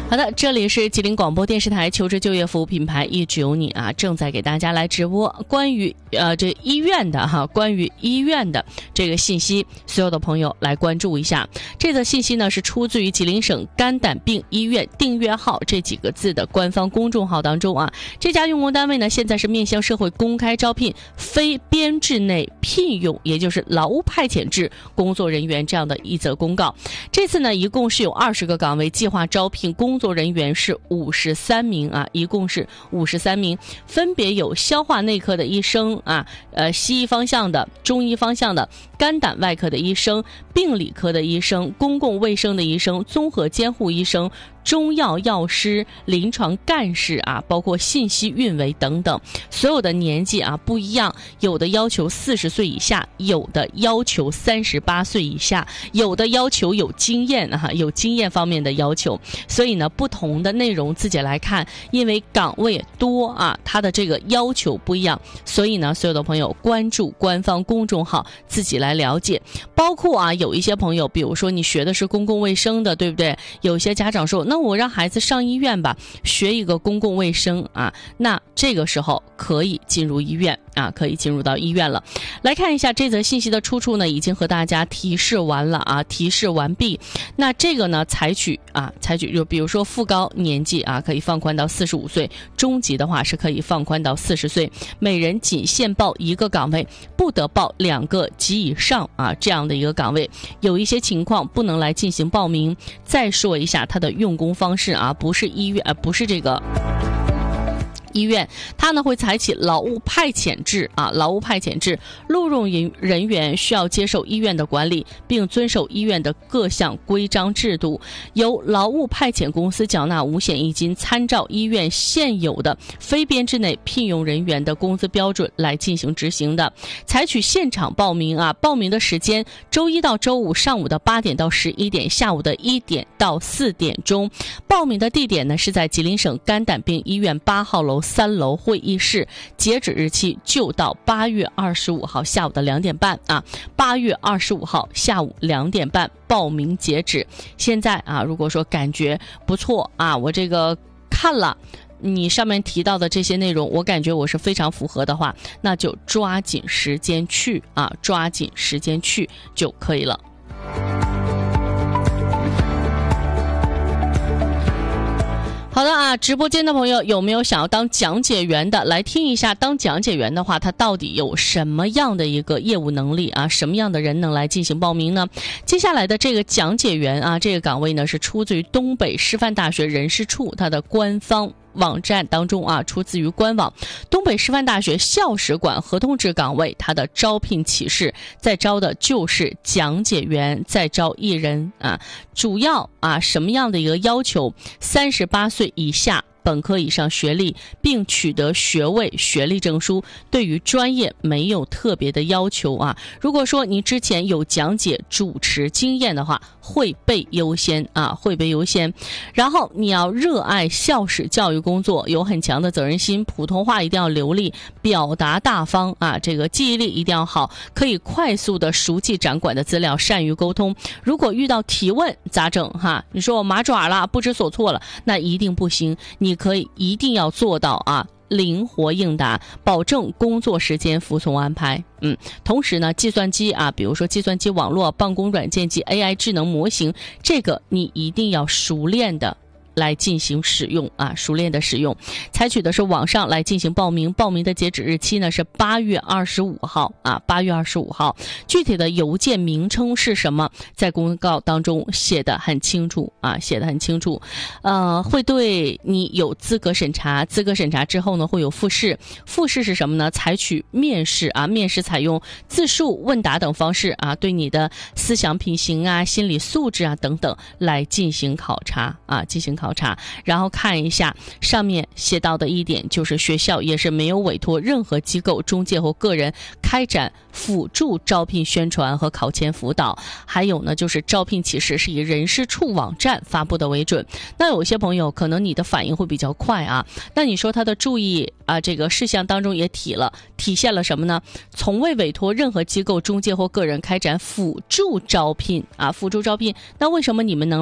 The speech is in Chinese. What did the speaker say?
好的，这里是吉林广播电视台求职就业服务品牌一直有你啊，正在给大家来直播关于这医院的关于医院的这个信息，所有的朋友来关注一下。这则信息呢是出自于吉林省肝胆病医院订阅号这几个字的官方公众号当中啊。这家用工单位呢现在是面向社会公开招聘非编制内聘用，也就是劳务派遣制工作人员这样的一则公告。这次呢一共是有20个岗位，计划招聘工作人员是53名啊，一共是53名，分别有消化内科的医生啊，西医方向的、中医方向的、肝胆外科的医生、病理科的医生、公共卫生的医生、综合监护医生、中药药师、临床干事啊，包括信息运维等等，所有的年纪啊不一样，有的要求40岁以下，有的要求38岁以下，有的要求有经验有经验方面的要求。所以呢，不同的内容自己来看，因为岗位多啊，它的这个要求不一样，所以呢，所有的朋友关注官方公众号，自己来了解。包括啊，有一些朋友，比如说你学的是公共卫生的，对不对？有些家长说，那我让孩子上医院吧，学一个公共卫生啊，那这个时候可以进入医院啊，可以进入到医院了。来看一下这则信息的出处呢，已经和大家提示完了啊，提示完毕。那这个呢，采取就比如说副高年纪啊，可以放宽到45岁，中级的话是可以放宽到40岁，每人仅限报1个岗位，不得报2个及以上啊这样的一个岗位。有一些情况不能来进行报名。再说一下它的用工方式啊，不是医院不是这个医院，它呢会采取劳务派遣制啊，劳务派遣制，录用人员需要接受医院的管理，并遵守医院的各项规章制度，由劳务派遣公司缴纳五险一金，参照医院现有的非编制内聘用人员的工资标准来进行执行的。采取现场报名啊，报名的时间周一到周五上午的8点到11点，下午的1点到4点钟。报名的地点呢是在吉林省肝胆病医院8号楼3楼会议室，截止日期就到8月25号下午的2点半啊，8月25号下午2点半报名截止。现在啊，如果说感觉不错啊，我这个看了你上面提到的这些内容，我感觉我是非常符合的话，那就抓紧时间去啊，抓紧时间去就可以了。好的啊，直播间的朋友有没有想要当讲解员的？来听一下，当讲解员的话，他到底有什么样的一个业务能力啊？什么样的人能来进行报名呢？接下来的这个讲解员啊，这个岗位呢是出自于东北师范大学人事处它的官方网站当中啊，出自于官网。东北师范大学校史馆合同制岗位，它的招聘启事在招的就是讲解员，在招1人啊。主要啊什么样的一个要求？38岁以下，本科以上学历，并取得学位、学历证书，对于专业没有特别的要求啊。如果说你之前有讲解、主持经验的话，会被优先啊，会被优先。然后你要热爱校史教育工作，有很强的责任心，普通话一定要流利，表达大方啊，这个记忆力一定要好，可以快速的熟记掌管的资料，善于沟通。如果遇到提问咋整哈？你说我麻爪了，不知所措了，那一定不行。你一定要做到啊，灵活应答，保证工作时间服从安排。同时呢，计算机啊，比如说计算机网络、办公软件及 AI 智能模型，这个你一定要熟练的来进行使用啊，熟练的使用。采取的是网上来进行报名，报名的截止日期呢是8月25号啊，8月25号。具体的邮件名称是什么，在公告当中写得很清楚啊，写得很清楚。会对你有资格审查，资格审查之后呢会有复试，复试是什么呢？采取面试啊，面试采用自述、问答等方式啊，对你的思想品行啊、心理素质啊等等来进行考察啊，进行考察。然后看一下上面写到的一点，就是学校也是没有委托任何机构、中介或个人开展辅助招聘宣传和考前辅导。还有呢，就是招聘启事是以人事处网站发布的为准。那有些朋友可能你的反应会比较快啊，那你说他的注意啊，这个事项当中也体现了什么呢？从未委托任何机构、中介或个人开展辅助招聘啊，辅助招聘。那为什么你们能